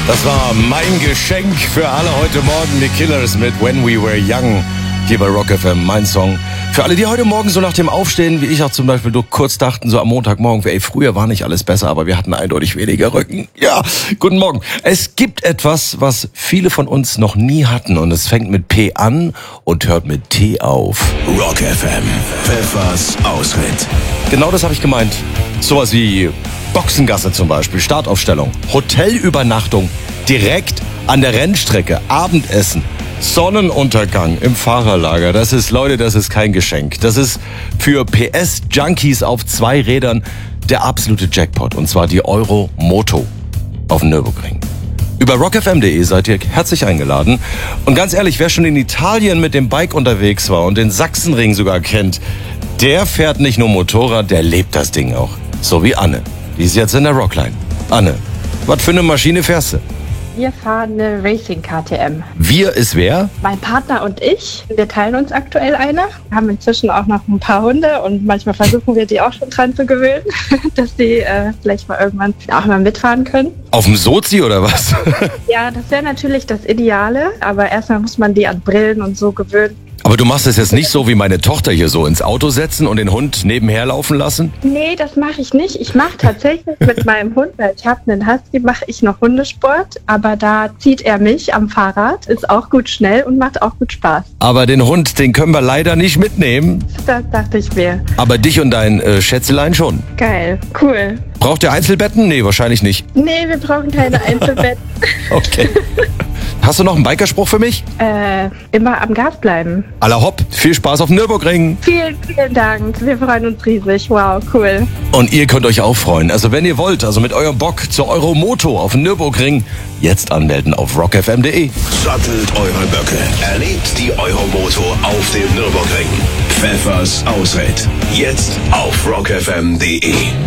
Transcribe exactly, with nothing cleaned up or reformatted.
Das war mein Geschenk für alle heute Morgen. Die Killers mit When We Were Young. Hier bei Rock F M, mein Song. Für alle, die heute Morgen so nach dem Aufstehen, wie ich auch zum Beispiel, nur kurz dachten, so am Montagmorgen, ey, früher war nicht alles besser, aber wir hatten eindeutig weniger Rücken. Ja, guten Morgen. Es gibt etwas, was viele von uns noch nie hatten und es fängt mit P an und hört mit T auf. Rock F M, Pfeffers Ausritt. Genau das habe ich gemeint. Sowas wie Boxengasse zum Beispiel, Startaufstellung, Hotelübernachtung, direkt an der Rennstrecke, Abendessen, Sonnenuntergang im Fahrerlager. Das ist, Leute, das ist kein Geschenk. Das ist für P S-Junkies auf zwei Rädern der absolute Jackpot. Und zwar die Euromoto auf dem Nürburgring. Über rock f m punkt de seid ihr herzlich eingeladen. Und ganz ehrlich, wer schon in Italien mit dem Bike unterwegs war und den Sachsenring sogar kennt, der fährt nicht nur Motorrad, der lebt das Ding auch. So wie Anne. Die ist jetzt in der Rockline. Anne, was für eine Maschine fährst du? Wir fahren eine Racing K T M. Wir ist wer? Mein Partner und ich, wir teilen uns aktuell eine. Wir haben inzwischen auch noch ein paar Hunde und manchmal versuchen wir die auch schon dran zu gewöhnen, dass die äh, vielleicht mal irgendwann auch mal mitfahren können. Auf dem Sozi oder was? Ja, das wäre natürlich das Ideale, aber erstmal muss man die an Brillen und so gewöhnen. Aber du machst es jetzt nicht so wie meine Tochter hier so ins Auto setzen und den Hund nebenher laufen lassen? Nee, das mache ich nicht. Ich mache tatsächlich mit meinem Hund, weil ich habe einen Husky, mache ich noch Hundesport. Aber da zieht er mich am Fahrrad, ist auch gut schnell und macht auch gut Spaß. Aber den Hund, den können wir leider nicht mitnehmen. Das dachte ich mir. Aber dich und dein äh, Schätzelein schon. Geil, cool. Braucht ihr Einzelbetten? Nee, wahrscheinlich nicht. Nee, wir brauchen keine Einzelbetten. Okay. Hast du noch einen Bikerspruch für mich? Äh, immer am Gas bleiben. Alla hopp, viel Spaß auf dem Nürburgring. Vielen, vielen Dank. Wir freuen uns riesig. Wow, cool. Und ihr könnt euch auch freuen. Also wenn ihr wollt, also mit eurem Bock zur Euromoto auf dem Nürburgring, jetzt anmelden auf rock f m punkt de. Sattelt eure Böcke. Erlebt die Euromoto auf dem Nürburgring. Pfeffers Ausritt. Jetzt auf rock f m punkt de.